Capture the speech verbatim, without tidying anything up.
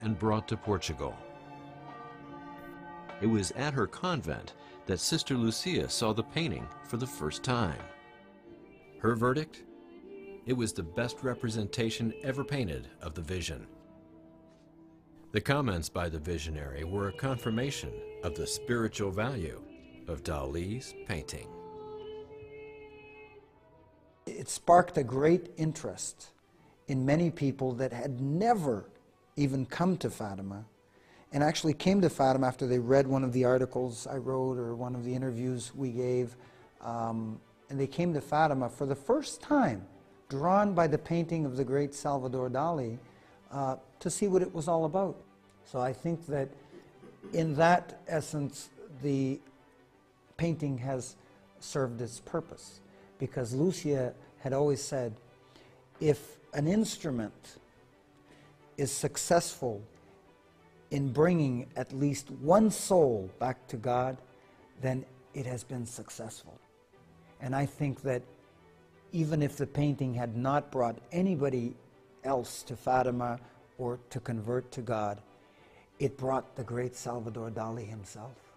and brought to Portugal. It was at her convent that Sister Lucia saw the painting for the first time. Her verdict? It was the best representation ever painted of the Vision. The comments by the visionary were a confirmation of the spiritual value of Dali's painting. It sparked a great interest in many people that had never even come to Fatima, and actually came to Fatima after they read one of the articles I wrote or one of the interviews we gave, um, and they came to Fatima for the first time, drawn by the painting of the great Salvador Dali, uh, to see what it was all about. So I think that in that essence, the painting has served its purpose, because Lucia had always said, if an instrument is successful in bringing at least one soul back to God, then it has been successful. And I think that even if the painting had not brought anybody else to Fatima or to convert to God, it brought the great Salvador Dali himself.